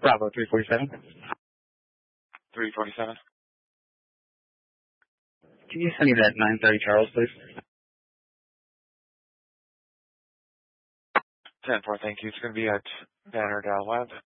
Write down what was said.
Bravo 347. 347. Can you send me that 930 Charles, please? 10-4, thank you. It's going to be at Banner Web.